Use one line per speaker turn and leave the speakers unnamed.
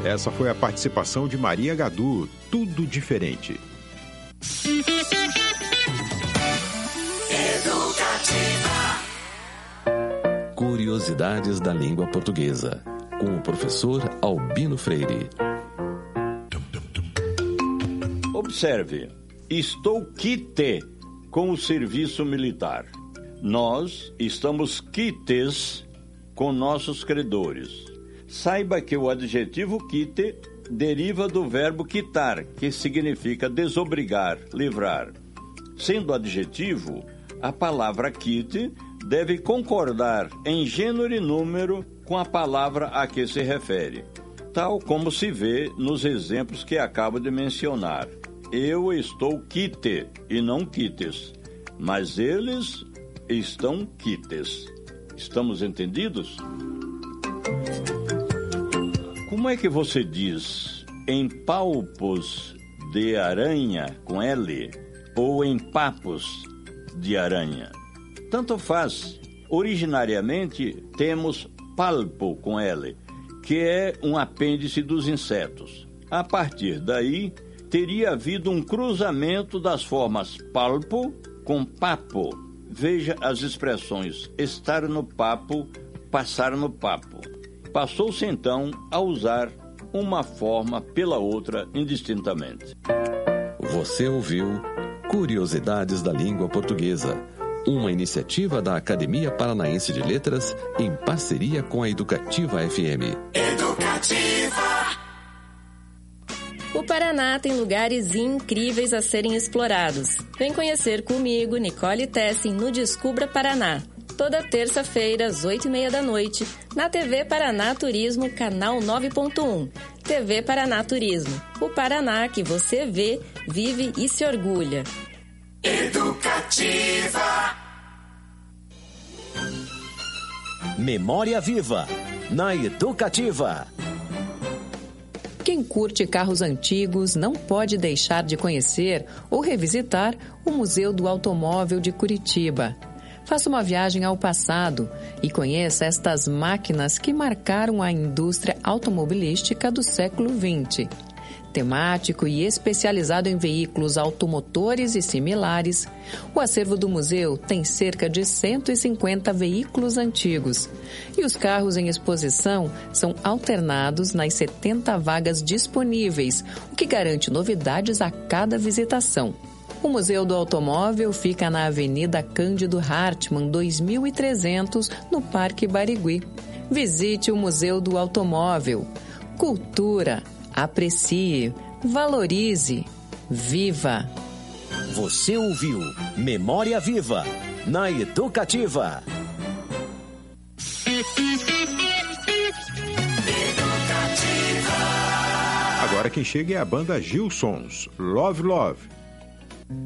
Essa foi a participação de Maria Gadu, Tudo Diferente.
Curiosidades da língua portuguesa, com o professor Albino Freire.
Observe, estou quite com o serviço militar. Nós estamos quites com nossos credores. Saiba que o adjetivo quite deriva do verbo quitar, que significa desobrigar, livrar. Sendo adjetivo, a palavra quite deve concordar em gênero e número com a palavra a que se refere, tal como se vê nos exemplos que acabo de mencionar. Eu estou quite e não quites, mas eles estão quites. Estamos entendidos? Como é que você diz em palpos de aranha com L ou em papos de aranha? Tanto faz. Originariamente temos palpo com L, que é um apêndice dos insetos. A partir daí, teria havido um cruzamento das formas palpo com papo. Veja as expressões estar no papo, passar no papo. Passou-se então a usar uma forma pela outra indistintamente.
Você ouviu Curiosidades da Língua Portuguesa, uma iniciativa da Academia Paranaense de Letras em parceria com a Educativa FM.
Educativa! O Paraná tem lugares incríveis a serem explorados. Vem conhecer comigo, Nicole Tessin, no Descubra Paraná. Toda terça-feira, às 8h30 da noite, na TV Paraná Turismo, canal 9.1. TV Paraná Turismo. O Paraná que você vê, vive e se orgulha.
Educativa. Memória Viva, na Educativa.
Quem curte carros antigos não pode deixar de conhecer ou revisitar o Museu do Automóvel de Curitiba. Faça uma viagem ao passado e conheça estas máquinas que marcaram a indústria automobilística do século XX. Temático e especializado em veículos automotores e similares, o acervo do museu tem cerca de 150 veículos antigos. E os carros em exposição são alternados nas 70 vagas disponíveis, o que garante novidades a cada visitação. O Museu do Automóvel fica na Avenida Cândido Hartmann, 2300, no Parque Barigui. Visite o Museu do Automóvel. Cultura. Aprecie, valorize, viva.
Você ouviu Memória Viva, na Educativa.
Agora quem chega é a banda Gilsons, Love Love.